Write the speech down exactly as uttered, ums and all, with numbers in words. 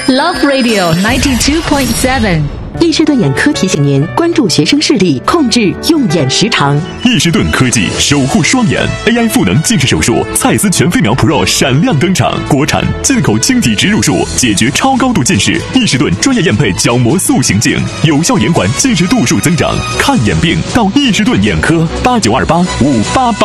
Love Radio ninety two point seven。 易士顿眼科提醒您关注学生视力，控制用眼时长。 易士顿科技守护双眼 A I 赋能近视手术，蔡司全飞秒 Pro 闪亮登场，国产进口晶体植入术，解决超高度近视。易士顿专业验配角膜塑形镜，有效延缓近视度数增长。看眼病到易士顿眼科，八九二八五八八。